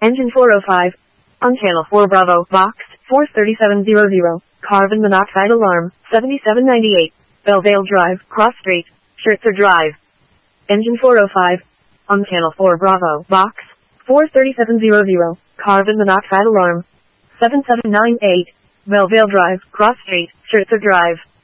Engine 405. On channel 4 Bravo, box 43700. Carbon monoxide alarm, 7798. Bellevale Drive, Cross Street, Schertzer Drive. Engine 405. On channel 4 Bravo, box 43700. Carbon monoxide alarm, 7798. Bellevale Drive, Cross Street, Schertzer Drive.